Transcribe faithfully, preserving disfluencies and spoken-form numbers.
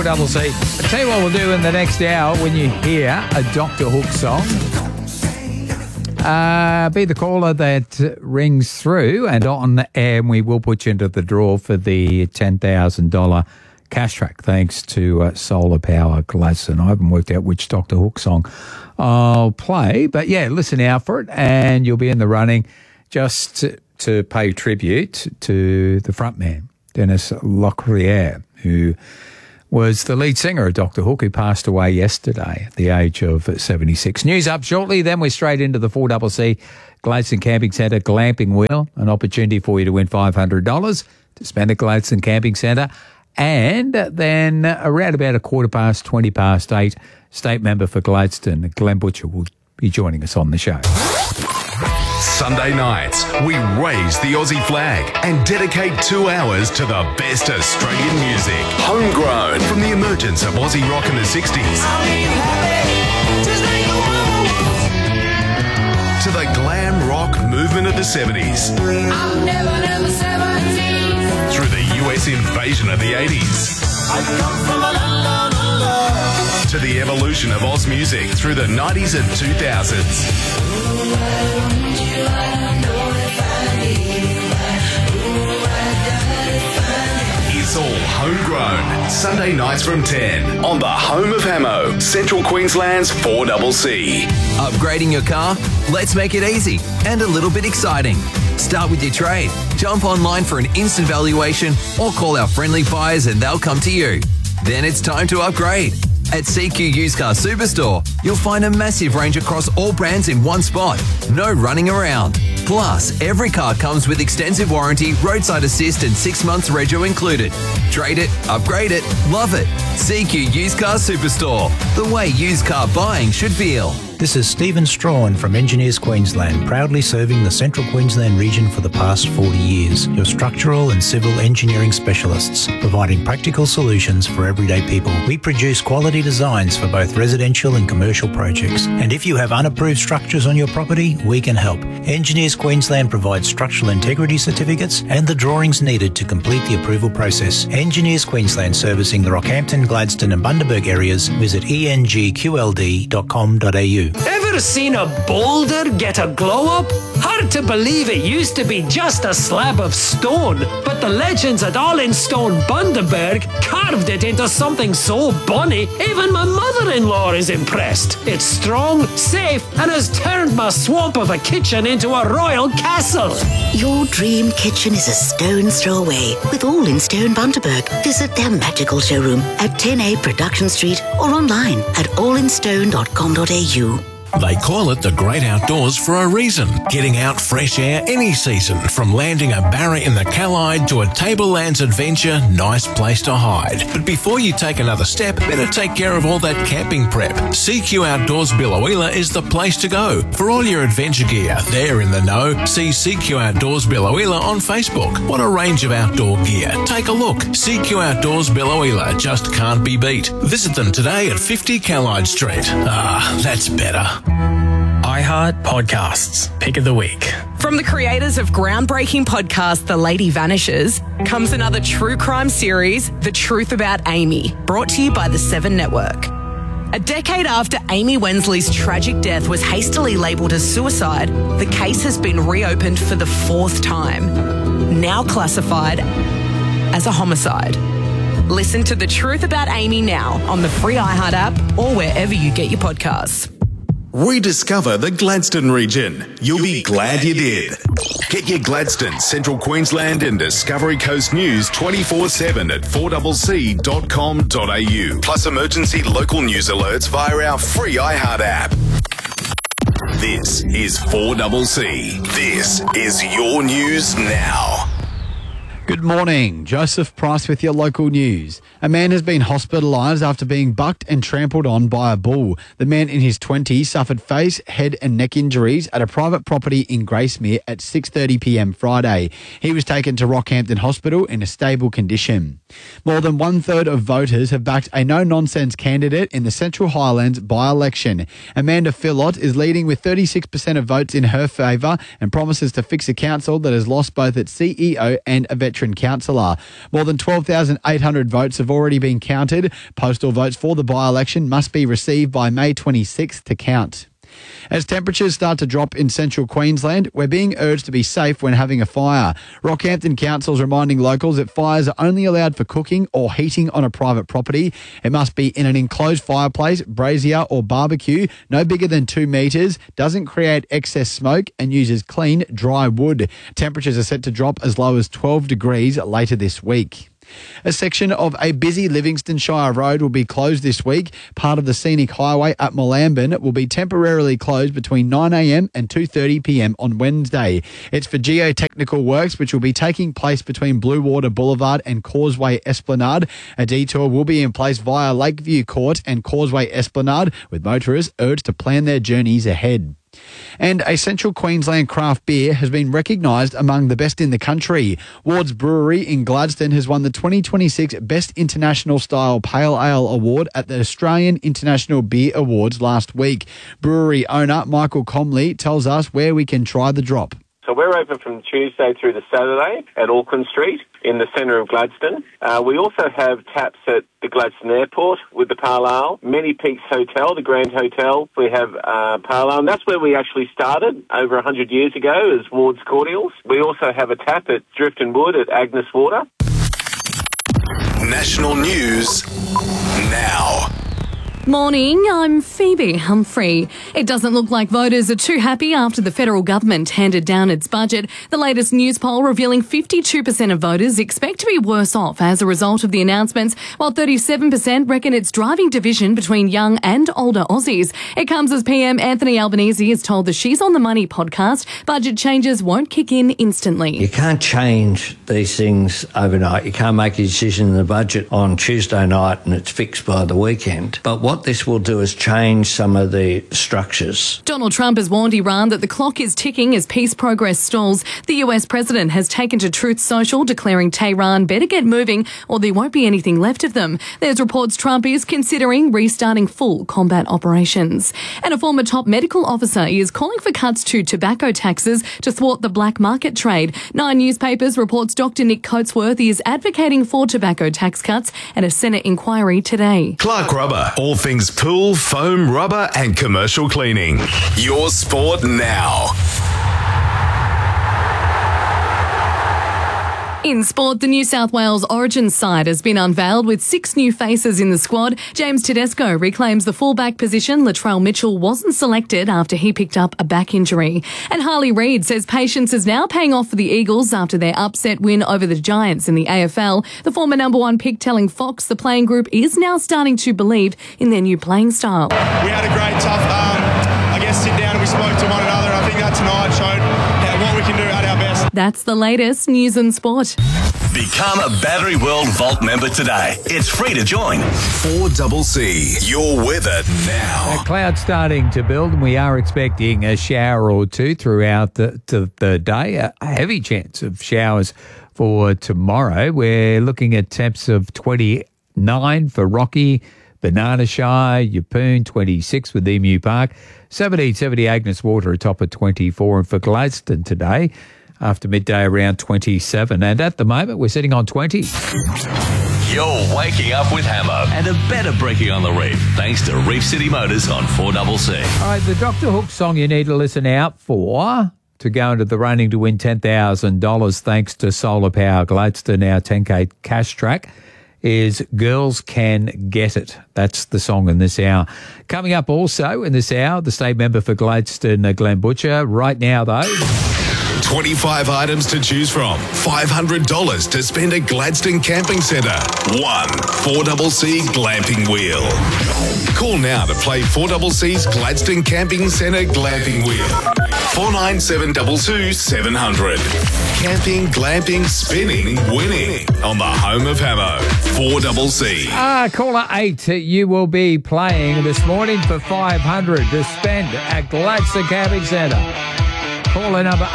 double C. I'll tell you what we'll do in the next hour when you hear a Doctor Hook song. Uh, be the caller that rings through and on air, and we will put you into the draw for the ten thousand dollars cash track thanks to uh, Solar Power Gladstone. I haven't worked out which Doctor Hook song I'll play, but yeah, listen out for it and you'll be in the running just to, to pay tribute to the frontman, Dennis Lockriere, who was the lead singer of Doctor Hook, who passed away yesterday at the age of seventy-six. News up shortly, then we're straight into the four C C Gladstone Camping Centre Glamping Wheel, an opportunity for you to win five hundred dollars to spend at Gladstone Camping Centre. And then around about a quarter past, twenty past eight, state member for Gladstone, Glenn Butcher, will be joining us on the show. Sunday nights, we raise the Aussie flag and dedicate two hours to the best Australian music. Homegrown from the emergence of Aussie rock in the sixties to the glam rock movement of the seventies. I'm never, never seventeen. Through the U S invasion of the eighties. I come from a land of love. To the evolution of Oz music through the nineties and two thousands. It's all homegrown. Sunday nights from ten on the home of Hamo, Central Queensland's four C C. Upgrading your car? Let's make it easy and a little bit exciting. Start with your trade. Jump online for an instant valuation or call our friendly buyers and they'll come to you. Then it's time to upgrade. At C Q Used Car Superstore, you'll find a massive range across all brands in one spot. No running around. Plus, every car comes with extensive warranty, roadside assist and six months rego included. Trade it, upgrade it, love it. C Q Used Car Superstore, the way used car buying should feel. This is Stephen Strawn from Engineers Queensland, proudly serving the Central Queensland region for the past forty years. Your structural and civil engineering specialists, providing practical solutions for everyday people. We produce quality designs for both residential and commercial projects. And if you have unapproved structures on your property, we can help. Engineers Queensland provides structural integrity certificates and the drawings needed to complete the approval process. Engineers Queensland, servicing the Rockhampton, Gladstone and Bundaberg areas. Visit e n g q l d dot com dot a u. Ever seen a boulder get a glow up? Hard to believe it used to be just a slab of stone, but the legends at All in Stone Bundaberg carved it into something so bonny, even my mother-in-law is impressed. It's strong, safe, and has turned my swamp of a kitchen into a royal castle. Your dream kitchen is a stone's throw away with All in Stone Bundaberg. Visit their magical showroom at ten A Production Street or online at all in stone dot com dot a u. They call it the great outdoors for a reason. Getting out fresh air any season, from landing a barra in the Callide to a Tablelands adventure, nice place to hide. But before you take another step, better take care of all that camping prep. C Q Outdoors Billowila is the place to go. For all your adventure gear, they're in the know. See C Q Outdoors Billowila on Facebook. What a range of outdoor gear. Take a look. C Q Outdoors Billowila just can't be beat. Visit them today at fifty Callide Street. Ah, that's better. iHeart Podcasts, Pick of the Week. From the creators of groundbreaking podcast The Lady Vanishes comes another true crime series, The Truth About Amy, brought to you by the Seven Network. A decade after Amy Wensley's tragic death was hastily labelled as suicide, the case has been reopened for the fourth time, now classified as a homicide. Listen to The Truth About Amy now on the free iHeart app or wherever you get your podcasts. Rediscover the Gladstone region. You'll be glad you did. Get your Gladstone, Central Queensland and Discovery Coast news twenty-four seven at four c c dot com dot a u. Plus emergency local news alerts via our free iHeart app. This is four C C. This is your news now. Good morning. Joseph Price with your local news. A man has been hospitalised after being bucked and trampled on by a bull. The man in his twenties suffered face, head and neck injuries at a private property in Gracemere at six thirty p m Friday. He was taken to Rockhampton Hospital in a stable condition. More than one-third of voters have backed a no-nonsense candidate in the Central Highlands by-election. Amanda Phillott is leading with thirty-six percent of votes in her favour and promises to fix a council that has lost both its C E O and a veteran veteran councillor. More than twelve thousand eight hundred votes have already been counted. Postal votes for the by-election must be received by May twenty-sixth to count. As temperatures start to drop in central Queensland, we're being urged to be safe when having a fire. Rockhampton Council is reminding locals that fires are only allowed for cooking or heating on a private property. It must be in an enclosed fireplace, brazier or barbecue, no bigger than two metres, doesn't create excess smoke and uses clean, dry wood. Temperatures are set to drop as low as twelve degrees later this week. A section of a busy Livingston Shire road will be closed this week. Part of the scenic highway at Moolamben will be temporarily closed between nine a m and two thirty p m on Wednesday. It's for geotechnical works which will be taking place between Bluewater Boulevard and Causeway Esplanade. A detour will be in place via Lakeview Court and Causeway Esplanade, with motorists urged to plan their journeys ahead. And a Central Queensland craft beer has been recognised among the best in the country. Ward's Brewery in Gladstone has won the twenty twenty-six Best International Style Pale Ale Award at the Australian International Beer Awards last week. Brewery owner Michael Comley tells us where we can try the drop. So we're open from Tuesday through to Saturday at Auckland Street in the centre of Gladstone. Uh, we also have taps at the Gladstone Airport with the Pale Ale, Many Peaks Hotel, the Grand Hotel. We have uh, Pale Ale, and that's where we actually started over one hundred years ago as Ward's Cordials. We also have a tap at Drift and Wood at Agnes Water. National news now. Morning, I'm Phoebe Humphrey. It doesn't look like voters are too happy after the federal government handed down its budget. The latest news poll revealing fifty-two percent of voters expect to be worse off as a result of the announcements, while thirty-seven percent reckon it's driving division between young and older Aussies. It comes as P M Anthony Albanese has told the She's on the Money podcast budget changes won't kick in instantly. You can't change these things overnight. You can't make a decision in the budget on Tuesday night and it's fixed by the weekend. But what this will do is change some of the structures. Donald Trump has warned Iran that the clock is ticking as peace progress stalls. The U S president has taken to Truth Social, declaring Tehran better get moving or there won't be anything left of them. There's reports Trump is considering restarting full combat operations. And a former top medical officer is calling for cuts to tobacco taxes to thwart the black market trade. Nine Newspapers reports Doctor Nick Coatsworth is advocating for tobacco tax cuts at a Senate inquiry today. Clark Rubber, all things pool, foam, rubber and commercial cleaning. Your sport now. In sport, the New South Wales Origin side has been unveiled with six new faces in the squad. James Tedesco reclaims the fullback position. Latrell Mitchell wasn't selected after he picked up a back injury. And Harley Reid says patience is now paying off for the Eagles after their upset win over the Giants in the A F L. The former number one pick telling Fox the playing group is now starting to believe in their new playing style. We had a great, tough, um, I guess, sit down and we spoke to one another. I think that tonight showed how, what we can do at our best. That's the latest news and sport. Become a Battery World Vault member today. It's free to join. four C C, your weather now. A cloud starting to build and we are expecting a shower or two throughout the, to the day. A heavy chance of showers for tomorrow. We're looking at temps of twenty-nine for Rocky, Banana Shire, Yeppoon, twenty-six with Emu Park, seventeen, seventy Agnes Water atop of twenty-four. And for Gladstone today, after midday around twenty-seven. And at the moment, we're sitting on twenty. You're waking up with Hammer and a better breaking on the reef thanks to Reef City Motors on four C C. All right, the Doctor Hook song you need to listen out for to go into the running to win ten thousand dollars thanks to Solar Power Gladstone, our ten K cash track, is Girls Can Get It. That's the song in this hour. Coming up also in this hour, the state member for Gladstone, Glenn Butcher. Right now, though, twenty-five items to choose from. five hundred dollars to spend at Gladstone Camping Centre. One four C C Glamping Wheel. Call now to play four C C's Gladstone Camping Centre Glamping Wheel. four nine seven two two seven hundred. Camping, glamping, spinning, winning on the home of Hammo. four C C. Ah, caller eight, you will be playing this morning for five hundred dollars to spend at Gladstone Camping Centre. Caller number